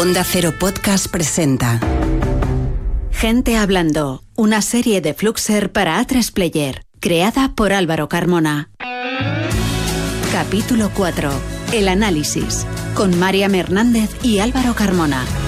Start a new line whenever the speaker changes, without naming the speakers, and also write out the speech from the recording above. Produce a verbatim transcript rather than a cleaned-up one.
Onda Cero Podcast presenta Gente Hablando, una serie de Fluxer para A tres Player, creada por Álvaro Carmona. Capítulo cuatro. El análisis, con Mariam Hernández y Álvaro Carmona.